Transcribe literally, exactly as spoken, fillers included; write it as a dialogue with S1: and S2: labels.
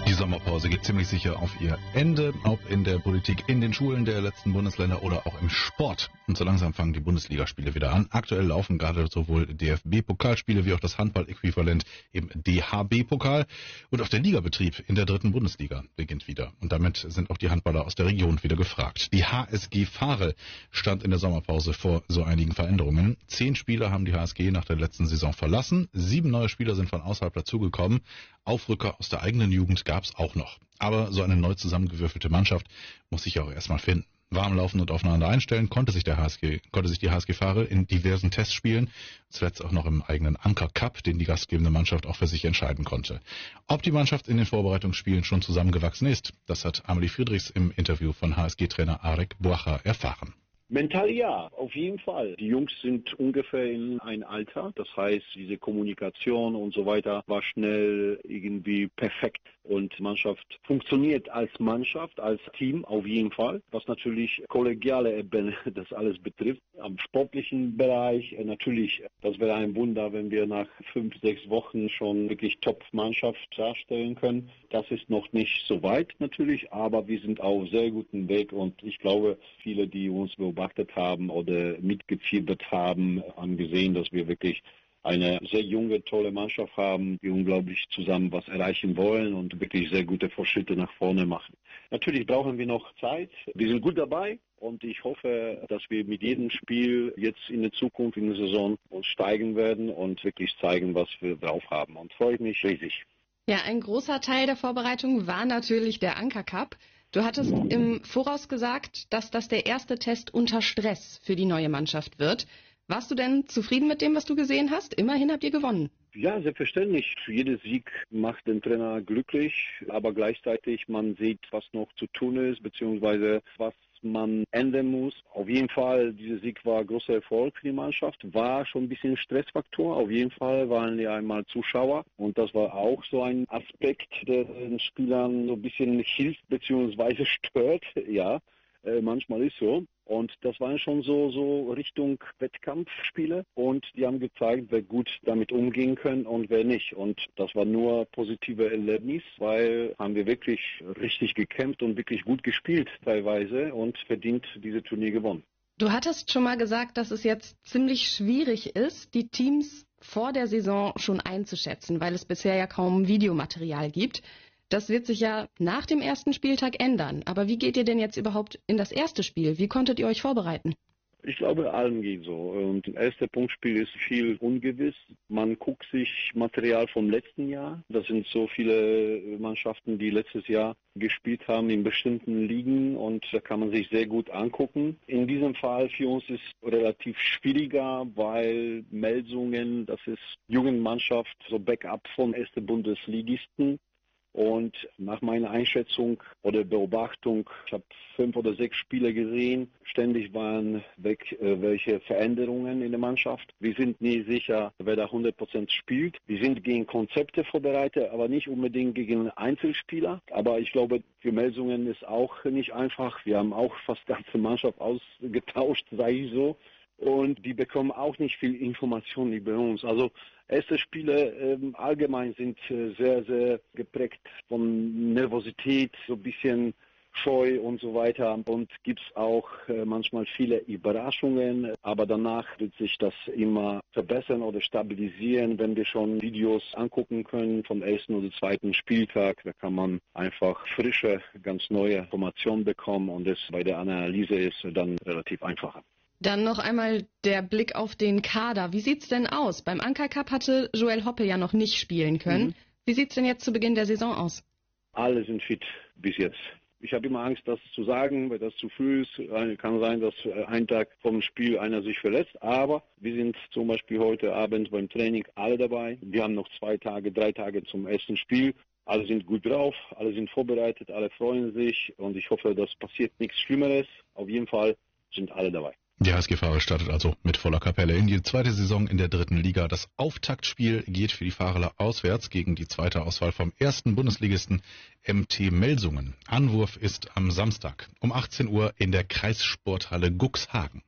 S1: Die Sommerpause geht ziemlich sicher auf ihr Ende, ob in der Politik, in den Schulen der letzten Bundesländer oder auch im Sport. Und so langsam fangen die Bundesligaspiele wieder an. Aktuell laufen gerade sowohl D F B-Pokalspiele wie auch das Handball-Äquivalent im D H B-Pokal. Und auch der Ligabetrieb in der dritten Bundesliga beginnt wieder. Und damit sind auch die Handballer aus der Region wieder gefragt. Die H S G Fahre stand in der Sommerpause vor so einigen Veränderungen. Zehn Spieler haben die H S G nach der letzten Saison verlassen. Sieben neue Spieler sind von außerhalb dazugekommen. Aufrücker aus der eigenen Jugend gab es auch noch. Aber so eine neu zusammengewürfelte Mannschaft muss sich ja auch erstmal finden. Warm laufen und aufeinander einstellen konnte sich der H S G, konnte sich die H S G Fahre in diversen Testspielen, zuletzt auch noch im eigenen Anker Cup, den die gastgebende Mannschaft auch für sich entscheiden konnte. Ob die Mannschaft in den Vorbereitungsspielen schon zusammengewachsen ist, das hat Amelie Friedrichs im Interview von H S G-Trainer Arek Boacha erfahren.
S2: Mental ja, auf jeden Fall. Die Jungs sind ungefähr in ein Alter. Das heißt, diese Kommunikation und so weiter war schnell irgendwie perfekt. Und Mannschaft funktioniert als Mannschaft, als Team auf jeden Fall. Was natürlich kollegiale Ebene das alles betrifft. Am sportlichen Bereich natürlich, das wäre ein Wunder, wenn wir nach fünf, sechs Wochen schon wirklich Top-Mannschaft darstellen können. Das ist noch nicht so weit natürlich, aber wir sind auf sehr gutem Weg und ich glaube, viele, die uns beobachtet haben oder mitgefiebert haben, haben gesehen, dass wir wirklich eine sehr junge, tolle Mannschaft haben, die unglaublich zusammen was erreichen wollen und wirklich sehr gute Fortschritte nach vorne machen. Natürlich brauchen wir noch Zeit. Wir sind gut dabei und ich hoffe, dass wir mit jedem Spiel jetzt in der Zukunft, in der Saison uns steigen werden und wirklich zeigen, was wir drauf haben. Und freue mich riesig.
S3: Ja, ein großer Teil der Vorbereitung war natürlich der Anker Cup. Du hattest im Voraus gesagt, dass das der erste Test unter Stress für die neue Mannschaft wird. Warst du denn zufrieden mit dem, was du gesehen hast? Immerhin habt ihr gewonnen.
S2: Ja, selbstverständlich. Jeder Sieg macht den Trainer glücklich, aber gleichzeitig man sieht, was noch zu tun ist, beziehungsweise was man ändern muss. Auf jeden Fall, dieser Sieg war ein großer Erfolg für die Mannschaft, war schon ein bisschen Stressfaktor. Auf jeden Fall waren ja einmal Zuschauer und das war auch so ein Aspekt, der den Spielern so ein bisschen hilft, beziehungsweise stört. Ja, äh, manchmal ist so. Und das waren schon so, so Richtung Wettkampfspiele und die haben gezeigt, wer gut damit umgehen kann und wer nicht. Und das war nur positive Erlebnis, weil haben wir wirklich richtig gekämpft und wirklich gut gespielt teilweise und verdient diese Turnier gewonnen.
S3: Du hattest schon mal gesagt, dass es jetzt ziemlich schwierig ist, die Teams vor der Saison schon einzuschätzen, weil es bisher ja kaum Videomaterial gibt. Das wird sich ja nach dem ersten Spieltag ändern. Aber wie geht ihr denn jetzt überhaupt in das erste Spiel? Wie konntet ihr euch vorbereiten?
S2: Ich glaube, allen geht so. Und das erste Punktspiel ist viel ungewiss. Man guckt sich Material vom letzten Jahr. Das sind so viele Mannschaften, die letztes Jahr gespielt haben in bestimmten Ligen und da kann man sich sehr gut angucken. In diesem Fall für uns ist es relativ schwieriger, weil Melsungen, das ist Jugendmannschaft, so Backup von ersten Bundesligisten. Und nach meiner Einschätzung oder Beobachtung, ich habe fünf oder sechs Spiele gesehen, ständig waren weg äh, welche Veränderungen in der Mannschaft. Wir sind nie sicher, wer da hundert Prozent spielt. Wir sind gegen Konzepte vorbereitet, aber nicht unbedingt gegen Einzelspieler. Aber ich glaube, für Melsungen ist auch nicht einfach. Wir haben auch fast die ganze Mannschaft ausgetauscht, sei ich so. Und die bekommen auch nicht viel Information wie bei uns. Also erste Spiele ähm, allgemein sind äh, sehr, sehr geprägt von Nervosität, so ein bisschen Scheu und so weiter. Und gibt es auch äh, manchmal viele Überraschungen. Aber danach wird sich das immer verbessern oder stabilisieren, wenn wir schon Videos angucken können vom ersten oder zweiten Spieltag. Da kann man einfach frische, ganz neue Informationen bekommen und das bei der Analyse ist dann relativ einfacher.
S3: Dann noch einmal der Blick auf den Kader. Wie sieht's denn aus? Beim Anker Cup hatte Joel Hoppe ja noch nicht spielen können. Mhm. Wie sieht's denn jetzt zu Beginn der Saison aus?
S2: Alle sind fit bis jetzt. Ich habe immer Angst, das zu sagen, weil das zu früh ist. Kann sein, dass ein Tag vom Spiel einer sich verletzt. Aber wir sind zum Beispiel heute Abend beim Training alle dabei. Wir haben noch zwei Tage, drei Tage zum ersten Spiel. Alle sind gut drauf, alle sind vorbereitet, alle freuen sich. Und ich hoffe, das passiert nichts Schlimmeres. Auf jeden Fall sind alle dabei.
S1: Die H S G Fahre startet also mit voller Kapelle in die zweite Saison in der dritten Liga. Das Auftaktspiel geht für die Fahrer auswärts gegen die zweite Auswahl vom ersten Bundesligisten M T Melsungen. Anwurf ist am Samstag um achtzehn Uhr in der Kreissporthalle Cuxhaven.